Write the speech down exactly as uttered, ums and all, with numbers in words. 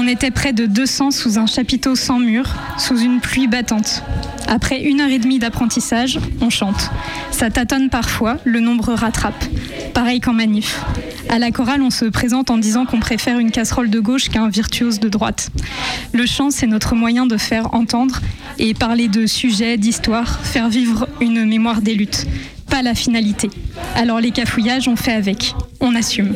On était près de deux cents sous un chapiteau sans mur, sous une pluie battante. Après une heure et demie d'apprentissage, on chante. Ça tâtonne parfois, le nombre rattrape. Pareil qu'en manif. À la chorale, on se présente en disant qu'on préfère une casserole de gauche qu'un virtuose de droite. Le chant, c'est notre moyen de faire entendre et parler de sujets, d'histoires, faire vivre une mémoire des luttes. Pas la finalité. Alors les cafouillages, on fait avec. On assume.